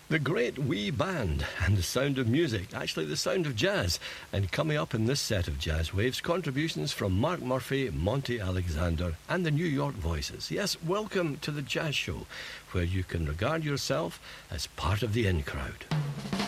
The Great Wee Band and the sound of music, actually the sound of jazz. And coming up in this set of Jazz Waves, contributions from Mark Murphy, Monty Alexander and the New York Voices. Yes, welcome to the Jazz Show, where you can regard yourself as part of the in crowd.